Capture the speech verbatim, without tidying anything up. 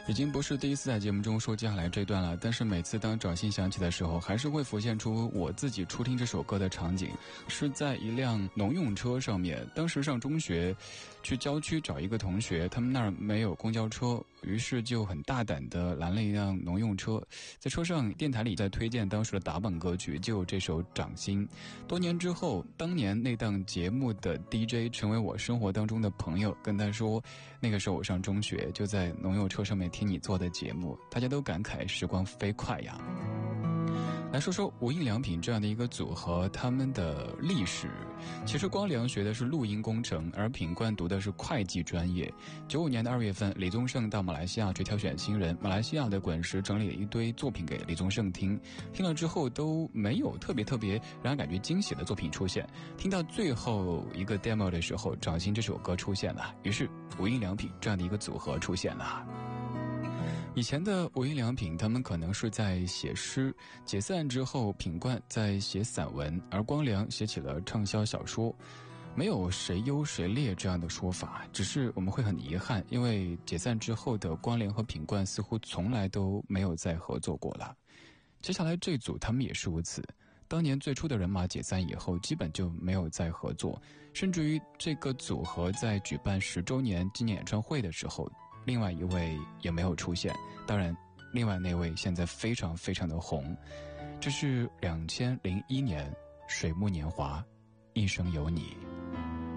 已经不是第一次在节目中说接下来这段了，但是每次当掌心响起的时候，还是会浮现出我自己初听这首歌的场景，是在一辆农用车上面。当时上中学，去郊区找一个同学，他们那儿没有公交车，于是就很大胆地拦了一辆农用车，在车上电台里在推荐当时的打榜歌曲，就有这首《掌心》。多年之后，当年那档节目的 D J 成为我生活当中的朋友，跟他说，那个时候我上中学，就在农用车上面听你做的节目，大家都感慨时光飞快呀。来说说无印良品这样的一个组合，他们的历史。其实光良学的是录音工程，而品冠读的是会计专业。九五年的二月份，李宗盛到马来西亚去挑选新人，马来西亚的滚石整理了一堆作品给李宗盛听，听了之后都没有特别特别让人感觉惊喜的作品出现。听到最后一个 demo 的时候，掌心这首歌出现了，于是无印良品这样的一个组合出现了。以前的无印良品，他们可能是在写诗，解散之后，品冠在写散文，而光良写起了畅销小说。没有谁优谁劣这样的说法，只是我们会很遗憾，因为解散之后的光良和品冠似乎从来都没有再合作过了。接下来这组他们也是如此，当年最初的人马解散以后，基本就没有再合作，甚至于这个组合在举办十周年纪念演唱会的时候，另外一位也没有出现。当然另外那位现在非常非常的红，这是两千零一年水木年华，一生有你。